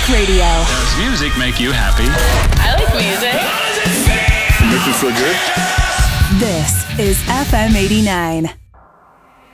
Radio. Does music make you happy? I like music. It makes me feel good. This is FM 89.